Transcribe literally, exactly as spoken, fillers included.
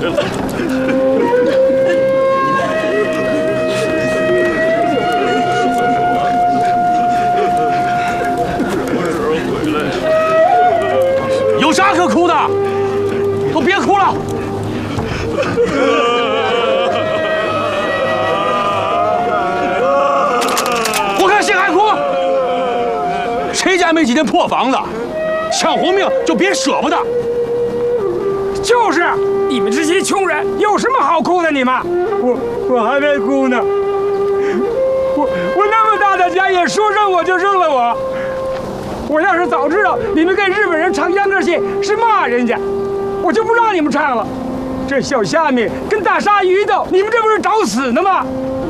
有啥可哭的？都别哭了。我看谁还哭？谁家没几间破房子？想活命就别舍不得。 就是，你们这些穷人有什么好哭的？你们，我我还没哭呢。我我那么大的家业，说扔我就扔了我。我要是早知道你们跟日本人唱秧歌戏是骂人家，我就不让你们唱了。这小虾米跟大鲨鱼斗，你们这不是找死呢吗？